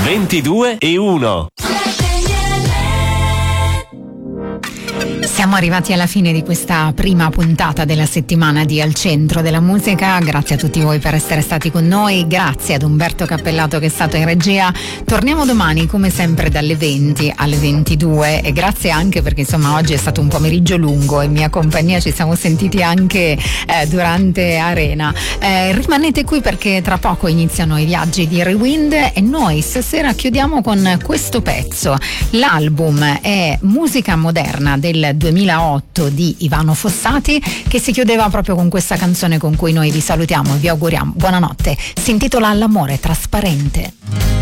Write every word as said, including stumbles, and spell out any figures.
ventidue e uno. Siamo arrivati alla fine di questa prima puntata della settimana di Al Centro della Musica. Grazie a tutti voi per essere stati con noi, grazie ad Umberto Cappellato che è stato in regia. Torniamo domani come sempre dalle venti alle ventidue e grazie anche perché insomma oggi è stato un pomeriggio lungo, in mia compagnia ci siamo sentiti anche eh, durante Arena. Eh, rimanete qui perché tra poco iniziano i viaggi di Rewind e noi stasera chiudiamo con questo pezzo. L'album è Musica Moderna del duemilaotto di Ivano Fossati, che si chiudeva proprio con questa canzone con cui noi vi salutiamo e vi auguriamo buonanotte. Si intitola L'amore trasparente.